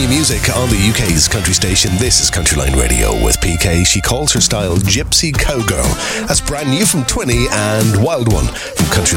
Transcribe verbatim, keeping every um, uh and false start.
music on the U K's country station. This is Countryline Radio with P K. She calls her style Gypsy Cowgirl. That's brand new from Twinny and Wild One from Countryline.